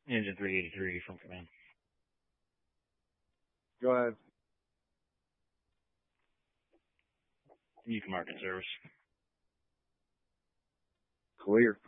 Engine 383 from command. Go ahead. You can mark in service. Clear.